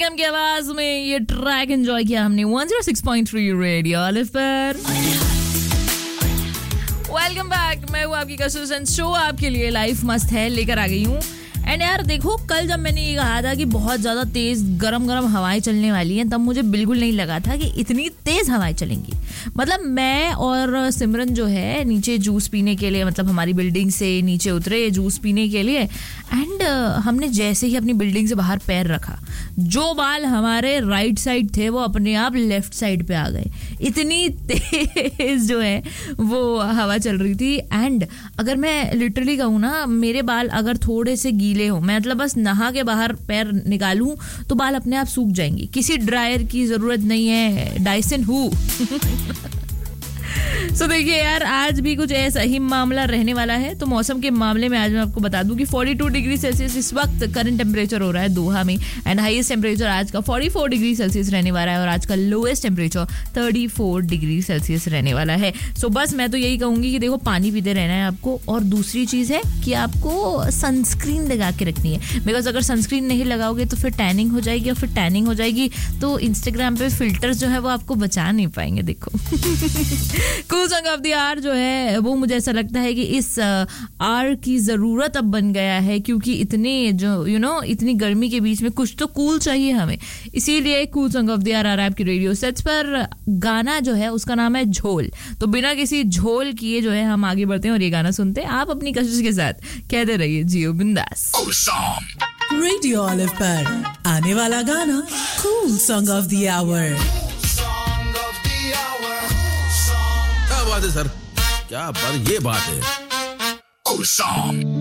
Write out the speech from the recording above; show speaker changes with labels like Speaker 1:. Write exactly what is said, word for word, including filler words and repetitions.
Speaker 1: निगम की आवाज में ये ट्रैक एंजॉय किया हमने one zero six point three radio olive पर। वेलकम बैक, मैं हूँ आपकी कसुसन। शो आपके लिए लाइफ मस्त है लेकर आ गई हूँ। एंड यार देखो, कल जब मैंने ये कहा था कि बहुत ज़्यादा तेज़ गरम गरम हवाएं चलने वाली हैं, तब मुझे बिल्कुल नहीं लगा था कि इतनी तेज़ हवाएं चलेंगी। मतलब मैं और सिमरन जो है नीचे जूस पीने के लिए, मतलब हमारी बिल्डिंग से नीचे उतरे जूस पीने के लिए। एंड हमने जैसे ही अपनी बिल्डिंग से बाहर पैर रखा, जो बाल हमारे राइट साइड थे वो अपने आप लेफ्ट साइड पे आ गए। इतनी तेज जो है वो हवा चल रही थी। एंड अगर मैं लिटरली कहूँ ना, मेरे बाल अगर थोड़े से गीले हो, मैं मतलब बस नहा के बाहर पैर निकालूं तो बाल अपने आप सूख जाएंगे। किसी ड्रायर की जरूरत नहीं है, डाइसन हूँ। सो so, देखिए यार, आज भी कुछ ऐसा ही मामला रहने वाला है। तो मौसम के मामले में आज मैं आपको बता दूं कि बयालीस डिग्री सेल्सियस इस वक्त करंट टेम्परेचर हो रहा है दोहा में। एंड हाईएस्ट टेम्परेचर आज का चौवालीस डिग्री सेल्सियस रहने वाला है और आज का लोएस्ट टेम्परेचर चौंतीस डिग्री सेल्सियस रहने वाला है। सो so, बस मैं तो यही कहूंगी कि देखो, पानी पीते रहना है आपको। और दूसरी चीज है कि आपको सनस्क्रीन लगा के रखनी है, बिकॉज अगर सनस्क्रीन नहीं लगाओगे तो फिर टैनिंग हो जाएगी, और फिर टैनिंग हो जाएगी तो इंस्टाग्राम पे फिल्टर्स जो है वो आपको बचा नहीं पाएंगे। देखो cool song of the our जो है वो मुझे ऐसा लगता है कि इस आर की जरूरत अब बन गया है, क्योंकि इतने जो यू नो इतनी गर्मी के बीच में कुछ तो कूल चाहिए हमें। इसीलिए cool song of the our आ रहा है आपकी रेडियो सेट्स पर। गाना जो है उसका नाम है झोल। तो बिना किसी झोल किए जो है हम आगे बढ़ते हैं और ये गाना सुनते हैं। आप अपनी कशिश के साथ कहते रहिए जियो बिंदास।
Speaker 2: रेडियो ऑलिव पर आने वाला गाना cool song of the our.
Speaker 3: क्या बात है सर, क्या बात, ये बात है।